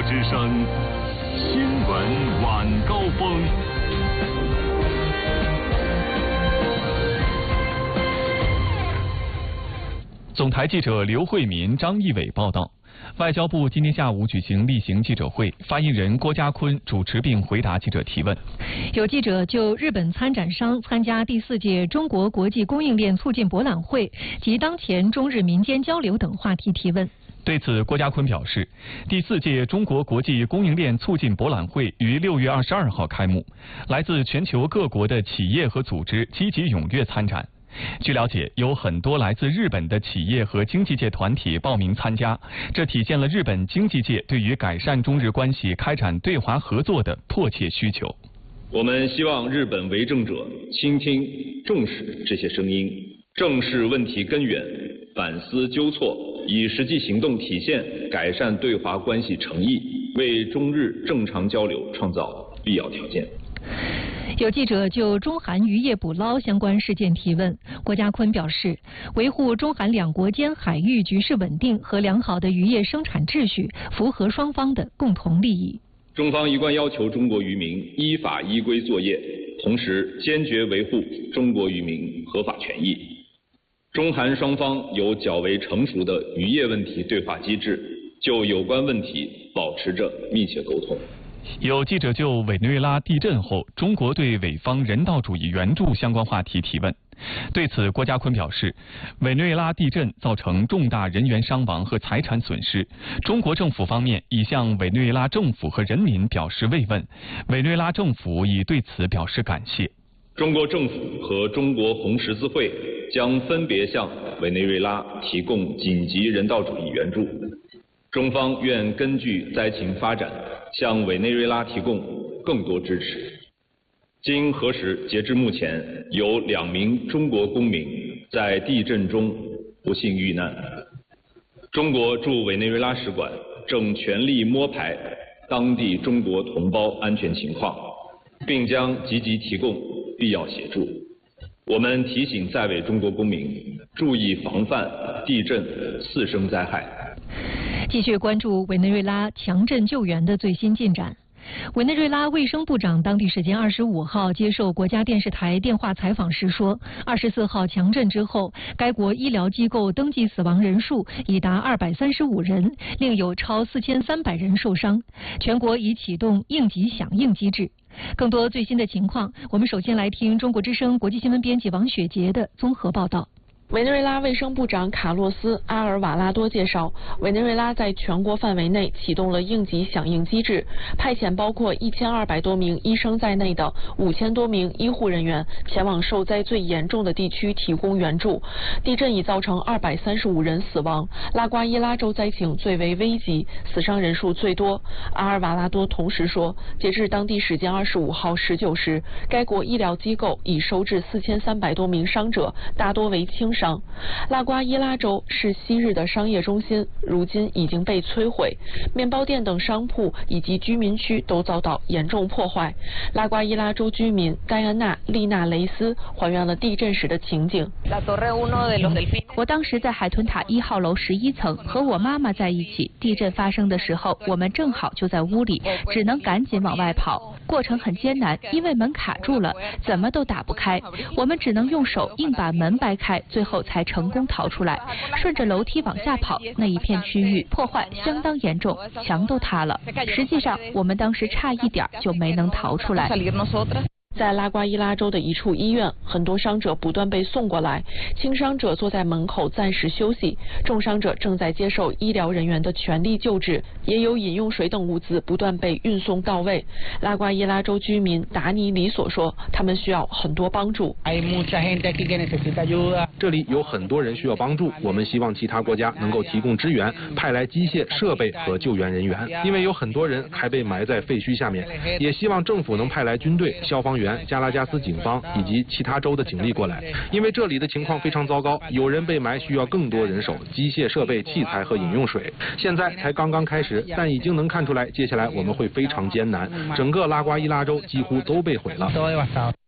之声新闻晚高峰。总台记者刘慧民、张义伟报道。外交部今天下午举行例行记者会，发言人郭家坤主持并回答记者提问。 有记者就日本参展商参加第4届中国国际供应链促进博览会及当前中日民间交流等话题提问。 对此，郭家坤表示，第4届中国国际供应链促进博览会于6月22号开幕，来自全球各国的企业和组织积极踊跃参展。据了解，有很多来自日本的企业和经济界团体报名参加，这体现了日本经济界对于改善中日关系、开展对华合作的迫切需求。 我们希望日本为政者倾听、重视这些声音，正视问题根源，反思纠错，以实际行动体现改善对华关系诚意，为中日正常交流创造必要条件。 有记者就中韩渔业捕捞相关事件提问，郭家坤表示，维护中韩两国间海域局势稳定和良好的渔业生产秩序，符合双方的共同利益。 中方一贯要求中国渔民依法依规作业，同时坚决维护中国渔民合法权益。中韩双方有较为成熟的渔业问题对话机制，就有关问题保持着密切沟通。 有记者就委内瑞拉地震后中国对委方人道主义援助相关话题提问。对此，郭家坤表示，委内瑞拉地震造成重大人员伤亡和财产损失，中国政府方面已向委内瑞拉政府和人民表示慰问，委内瑞拉政府已对此表示感谢。 中国政府和中国红十字会将分别向委内瑞拉提供紧急人道主义援助。中方愿根据灾情发展，向委内瑞拉提供更多支持。经核实，截至目前，有2名中国公民在地震中不幸遇难。中国驻委内瑞拉使馆正全力摸排当地中国同胞安全情况，并将积极提供必要协助。我们提醒在委中国公民注意防范地震次生灾害。 继续关注委内瑞拉强震救援的最新进展。委内瑞拉卫生部长当地时间25号接受国家电视台电话采访时说，24号强震之后，该国医疗机构登记死亡人数已达235人，另有超4300人受伤，全国已启动应急响应机制。更多最新的情况，我们首先来听中国之声国际新闻编辑王雪杰的综合报道。 委内瑞拉卫生部长卡洛斯·阿尔瓦拉多介绍，委内瑞拉在全国范围内启动了应急响应机制，派遣包括1200多名医生在内的5000多名医护人员前往受灾最严重的地区提供援助。地震已造成235人死亡，拉瓜伊拉州灾情最为危急，死伤人数最多。阿尔瓦拉多同时说，截至当地时间25号19时，该国医疗机构已收治4300多名伤者，大多为轻伤。拉瓜伊拉州是昔日的商业中心，如今已经被摧毁，面包店等商铺以及居民区都遭到严重破坏。拉瓜伊拉州居民盖安娜·丽娜雷斯还原了地震时的情景。 我当时在海豚塔1号楼11层，和我妈妈在一起。地震发生的时候，我们正好就在屋里，只能赶紧往外跑。过程很艰难，因为门卡住了，怎么都打不开，我们只能用手硬把门掰开，最后才成功逃出来。顺着楼梯往下跑，那一片区域破坏相当严重，墙都塌了。实际上，我们当时差一点就没能逃出来。 在拉瓜伊拉州的一处医院，很多伤者不断被送过来，轻伤者坐在门口暂时休息，重伤者正在接受医疗人员的全力救治，也有饮用水等物资不断被运送到位。拉瓜伊拉州居民达尼里索说，他们需要很多帮助。 这里有很多人需要帮助，我们希望其他国家能够提供支援，派来机械设备和救援人员，因为有很多人还被埋在废墟下面，也希望政府能派来军队、消防员、加拉加斯警方以及其他州的警力过来，因为这里的情况非常糟糕，有人被埋需要更多人手、机械设备、器材和饮用水。现在才刚刚开始，但已经能看出来，接下来我们会非常艰难，整个拉瓜伊拉州几乎都被毁了。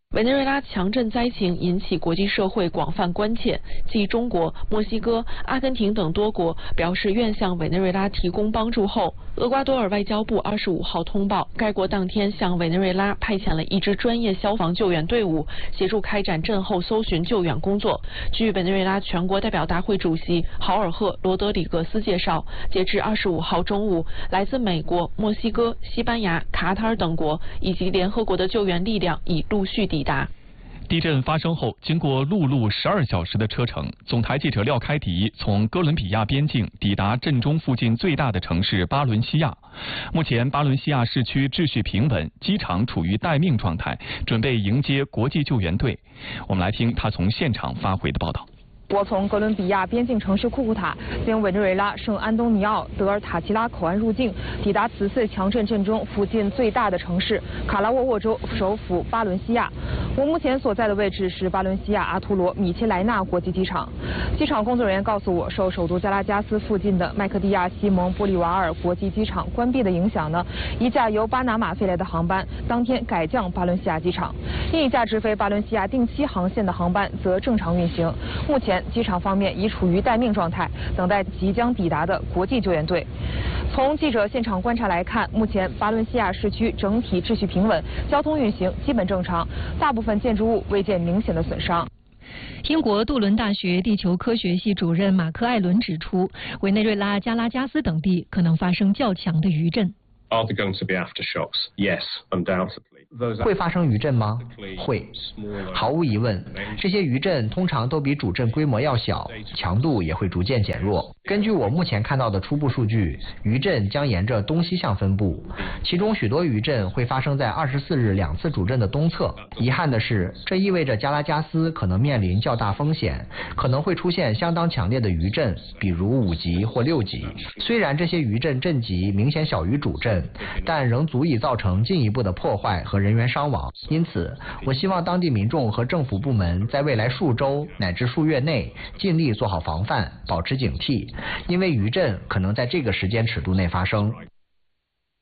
委内瑞拉强震灾情引起国际社会广泛关切，继中国、墨西哥、阿根廷等多国表示愿向委内瑞拉提供帮助后，厄瓜多尔外交部25号通报，该国当天向委内瑞拉派遣了一支专业消防救援队伍，协助开展震后搜寻救援工作。据委内瑞拉全国代表大会主席豪尔赫·罗德里格斯介绍，截至25号中午，来自美国、墨西哥、西班牙、卡塔尔等国以及联合国的救援力量已陆续抵达。 地震发生后，经过陆路12小时的车程，总台记者廖开迪从哥伦比亚边境抵达震中附近最大的城市巴伦西亚。目前，巴伦西亚市区秩序平稳，机场处于待命状态，准备迎接国际救援队。我们来听他从现场发回的报道。 我从哥伦比亚边境城市库库塔经委内瑞拉圣安东尼奥德尔塔奇拉口岸入境，抵达此次强震震中附近最大的城市卡拉沃沃州首府巴伦西亚。我目前所在的位置是巴伦西亚阿图罗米切莱纳国际机场。机场工作人员告诉我，受首都加拉加斯附近的麦克蒂亚西蒙玻利瓦尔国际机场关闭的影响呢，一架由巴拿马飞来的航班当天改降巴伦西亚机场，另一架直飞巴伦西亚定期航线的航班则正常运行。目前机场方面已处于待命状态，等待即将抵达的国际救援队。从记者现场观察来看，目前巴伦西亚市区整体秩序平稳，交通运行基本正常，大部分建筑物未见明显的损伤。 英国杜伦大学地球科学系主任马克·艾伦指出，委内瑞拉、加拉加斯等地可能发生较强的余震。 Are there going to be aftershocks? Yes, undoubtedly. 会发生余震吗？会，毫无疑问，这些余震通常都比主震规模要小，强度也会逐渐减弱。根据我目前看到的初步数据，余震将沿着东西向分布，其中许多余震会发生在24日2次主震的东侧。遗憾的是，这意味着加拉加斯可能面临较大风险，可能会出现相当强烈的余震，比如5级或6级。虽然这些余震震级明显小于主震，但仍足以造成进一步的破坏和人员伤亡。因此，我希望当地民众和政府部门在未来数周乃至数月内尽力做好防范，保持警惕，因为余震可能在这个时间尺度内发生。